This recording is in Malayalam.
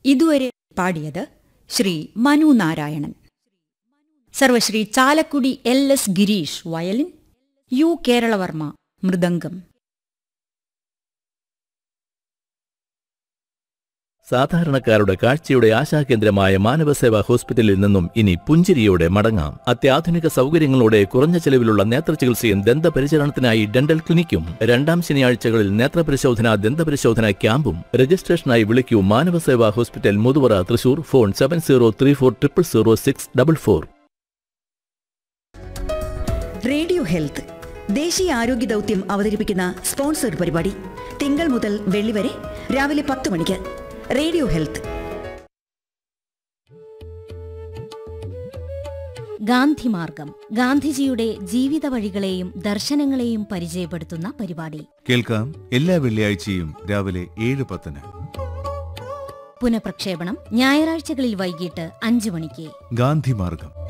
ഇതുവരെ പാടിയത് Shri Manu Narayanan. സർവശ്രീ Chalakudy LS Girish violin, U Keralavarma mridangam. സാധാരണക്കാരുടെ കാഴ്ചയുടെ ആശാകേന്ദ്രമായ മാനവസേവാ ഹോസ്പിറ്റലിൽ നിന്നും ഇനി പുഞ്ചിരിയോടെ മടങ്ങാം. അത്യാധുനിക സൗകര്യങ്ങളോടെ കുറഞ്ഞ ചെലവിലുള്ള നേത്രചികിത്സയും ദന്തപരിചരണത്തിനായി ഡെന്റൽ ക്ലിനിക്കും. 2ാം ശനിയാഴ്ചകളിൽ നേത്രപരിശോധന, ദന്തപരിശോധന ക്യാമ്പും. രജിസ്ട്രേഷനായി വിളിക്കൂ Manavaseva hospital, Muthuvara, Thrissur. Phone 7034000644. Radio health ദേശീയ ആരോഗ്യ ദൗത്യം അവതരിപ്പിക്കുന്ന സ്പോൺസർഡ് പരിപാടി തിങ്കൾ മുതൽ വെള്ളി വരെ രാവിലെ 10 മണിക്ക്. Radio health. ഗാന്ധിമാർഗം, ഗാന്ധിജിയുടെ ജീവിത വഴികളെയും ദർശനങ്ങളെയും പരിചയപ്പെടുത്തുന്ന പരിപാടി കേൾക്കാം എല്ലാ വെള്ളിയാഴ്ചയും രാവിലെ 7:10. പുനഃപ്രക്ഷേപണം ഞായറാഴ്ചകളിൽ വൈകിട്ട് 5 മണിക്ക്. ഗാന്ധിമാർഗം.